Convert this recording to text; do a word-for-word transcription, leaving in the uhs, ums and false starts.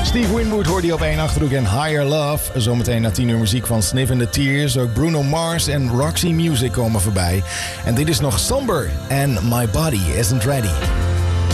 Steve Winwood hoorde je op één Achterhoek en Higher Love. Zometeen na tien uur muziek van Sniff and the Tears. Ook Bruno Mars en Roxy Music komen voorbij. En dit is nog Somber en My Body Isn't Ready.